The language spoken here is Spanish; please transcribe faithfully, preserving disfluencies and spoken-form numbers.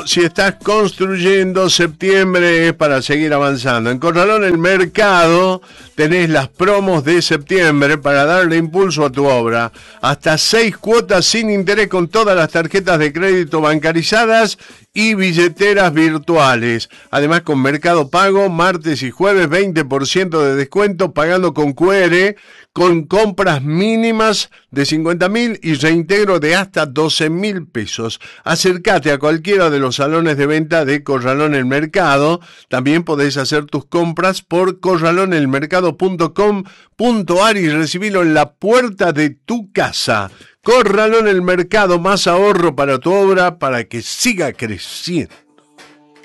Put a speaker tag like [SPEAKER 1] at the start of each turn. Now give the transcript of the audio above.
[SPEAKER 1] si estás construyendo, septiembre es para seguir avanzando. En Corralón El Mercado tenés las promos de septiembre para darle impulso a tu obra. Hasta seis cuotas sin interés con todas las tarjetas de crédito bancarizadas y billeteras virtuales. Además, con Mercado Pago, martes y jueves, veinte por ciento de descuento pagando con Q R, con compras mínimas de cincuenta mil y reintegro de hasta doce mil pesos. Acércate a cualquiera de los salones de venta de Corralón El Mercado. También podés hacer tus compras por corralón el mercado punto com punto a r y recibirlo en la puerta de tu casa. Corralón El Mercado, más ahorro para tu obra para que siga creciendo.